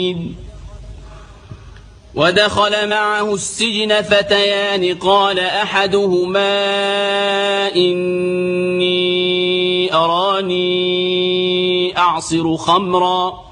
ودخل معه السجن فتيان قال أحدهما إني أراني أعصر خمرا